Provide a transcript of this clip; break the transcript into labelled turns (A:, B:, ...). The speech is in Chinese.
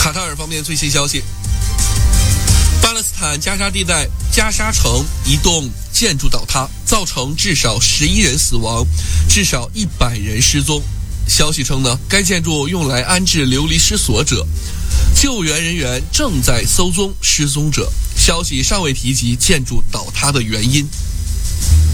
A: 卡塔尔方面最新消息，巴勒斯坦加沙地带加沙城一栋建筑倒塌，造成至少11人死亡，至少100人失踪。消息称呢，该建筑用来安置流离失所者，救援人员正在搜踪失踪者。消息尚未提及建筑倒塌的原因。